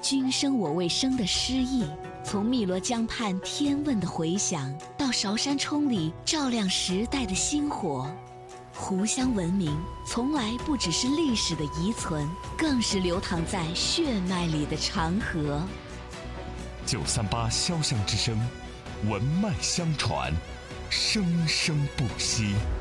君生我未生的诗意，从汨罗江畔天问的回响，到韶山冲里照亮时代的星火。湖湘文明从来不只是历史的遗存，更是流淌在血脉里的长河。 938潇湘之声，文脉相传，生生不息。